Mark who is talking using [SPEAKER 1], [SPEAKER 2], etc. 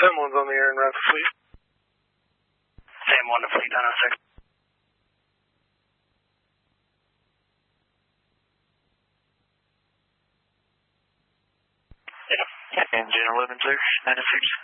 [SPEAKER 1] Sam 1's on the air and route to Fleet.
[SPEAKER 2] Sam 1 to Fleet 906. Engine 11 clear, 906.